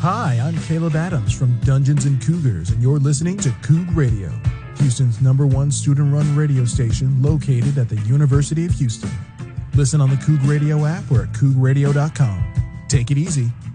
Hi, I'm Caleb Adams from Dungeons and Cougars, and you're listening to Coug Radio, Houston's #1 student-run radio station located at the University of Houston. Listen on the Coug Radio app or at cougradio.com. Take it easy.